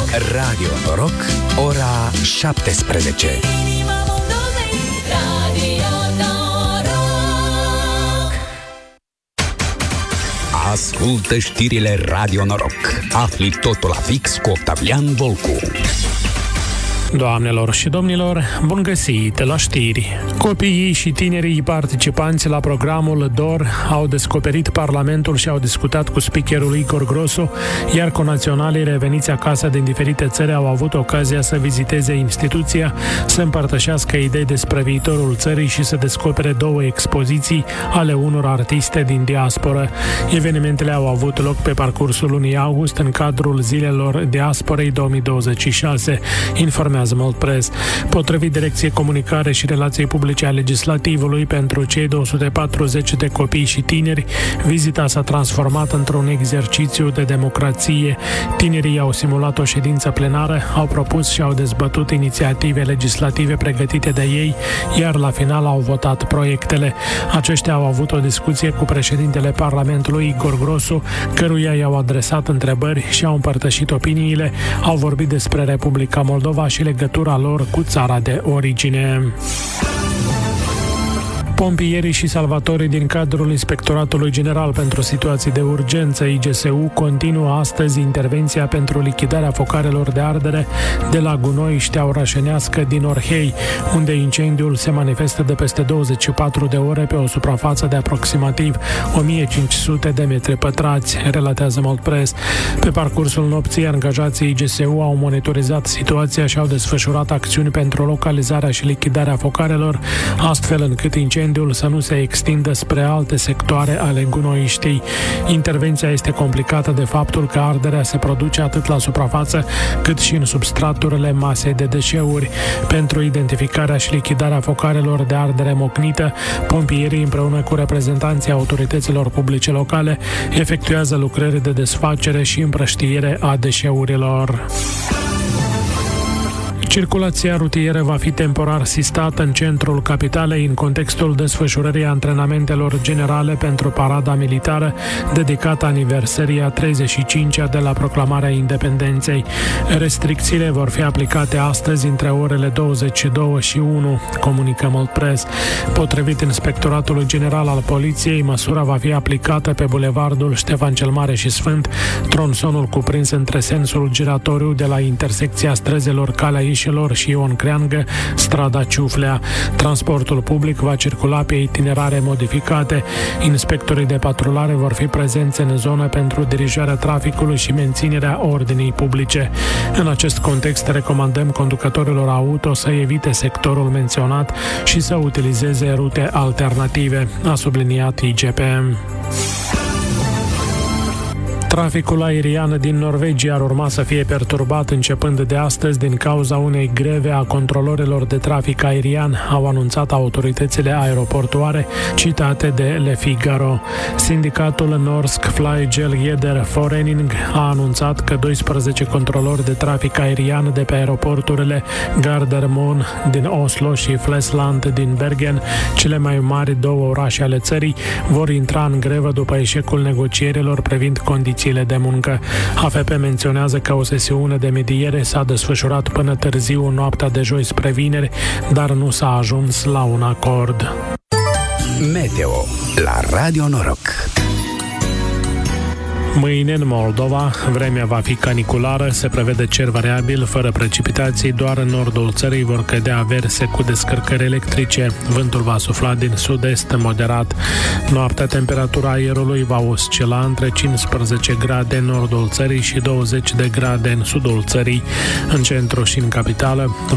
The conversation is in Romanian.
Radio Noroc, ora 17. Ascultă știrile Radio Noroc. Afli totul la fix cu Octavian Volcu. Doamnelor și domnilor, bun găsit la știri! Copiii și tinerii participanți la programul DOR au descoperit Parlamentul și au discutat cu speakerul Igor Grosu, iar conaționalii reveniți acasă din diferite țări au avut ocazia să viziteze instituția, să împărtășească idei despre viitorul țării și să descopere 2 expoziții ale unor artiste din diasporă. Evenimentele au avut loc pe parcursul lunii august în cadrul Zilelor Diasporei 2026, informează Mult Press. Potrivit Direcției Comunicare și Relații Publice a Legislativului, pentru cei 240 de copii și tineri, vizita s-a transformat într-un exercițiu de democrație. Tinerii au simulat o ședință plenară, au propus și au dezbătut inițiative legislative pregătite de ei, iar la final au votat proiectele. Aceștia au avut o discuție cu președintele Parlamentului, Igor Grosu, căruia i-au adresat întrebări și au împărtășit opiniile, au vorbit despre Republica Moldova și legătura lor cu țara de origine. Pompierii și salvatorii din cadrul Inspectoratului General pentru Situații de Urgență, IGSU, continuă astăzi intervenția pentru lichidarea focarelor de ardere de la Gunoi, Șteaua Rașenească din Orhei, unde incendiul se manifestă de peste 24 de ore pe o suprafață de aproximativ 1500 de metri pătrați, relatează Mult Press. Pe parcursul nopții, angajații IGSU au monitorizat situația și au desfășurat acțiuni pentru localizarea și lichidarea focarelor, astfel încât incendiul să nu se extindă spre alte sectoare ale gunoiștii. Intervenția este complicată de faptul că arderea se produce atât la suprafață cât și în substraturile masei de deșeuri. Pentru identificarea și lichidarea focarelor de ardere mocnită, pompierii împreună cu reprezentanții autorităților publice locale efectuează lucrări de desfacere și împrăștiere a deșeurilor. Circulația rutieră va fi temporar sistată în centrul capitalei în contextul desfășurării antrenamentelor generale pentru parada militară dedicată aniversării a 35-a de la proclamarea independenței. Restricțiile vor fi aplicate astăzi între orele 22 și 1, comunică Mult Press. Potrivit Inspectoratului General al Poliției, măsura va fi aplicată pe bulevardul Ștefan cel Mare și Sfânt, tronsonul cuprins între sensul giratoriu de la intersecția străzelor Calea Ișilor și Ion Creangă, strada Ciuflea. Transportul public va circula pe itinerare modificate. Inspectorii de patrulare vor fi prezenți în zonă pentru dirijarea traficului și menținerea ordinii publice. În acest context, recomandăm conducătorilor auto să evite sectorul menționat și să utilizeze rute alternative, a subliniat IGPM. Traficul aerian din Norvegia ar urma să fie perturbat începând de astăzi din cauza unei greve a controlorilor de trafic aerian, au anunțat autoritățile aeroportuare citate de Le Figaro. Sindicatul Norsk Flygeleder Forening a anunțat că 12 controlori de trafic aerian de pe aeroporturile Gardermoen din Oslo și Flesland din Bergen, cele mai mari 2 orașe ale țării, vor intra în grevă după eșecul negocierilor privind condițiile de muncă. AFP menționează că o sesiune de mediere s-a desfășurat până târziu noaptea de joi spre vineri, dar nu s-a ajuns la un acord. Meteo la Radio Noroc. Mâine, în Moldova, vremea va fi caniculară, se prevede cer variabil, fără precipitații, doar în nordul țării vor cădea averse cu descărcări electrice. Vântul va sufla din sud-est moderat. Noaptea, temperatura aerului va oscila între 15 grade în nordul țării și 20 de grade în sudul țării. În centru și în capitală